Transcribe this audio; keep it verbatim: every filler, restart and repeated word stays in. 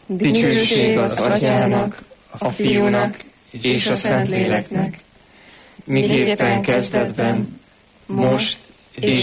Dicsőség az Atyának, a Fiúnak és a Szentléleknek, miképpen kezdetben, most